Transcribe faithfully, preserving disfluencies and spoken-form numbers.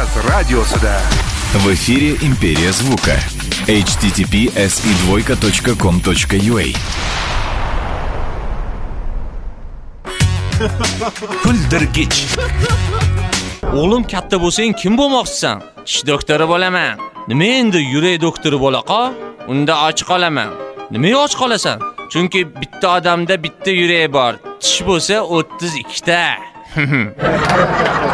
radiosida. В эфире «Империя звука». эйч ти ти пи эс и двойка точка ком точка ю а. Kuldirgich. O'g'lim katta bo'lsang kim bo'lmoqchisan? Tish doktori bo'laman. Nima endi yurak doktori bo'laqa? Unda och qolaman. Nima och qolasan? Chunki bitta odamda bitta yurak bor. Tish bo'lsa o'ttiz ikkita.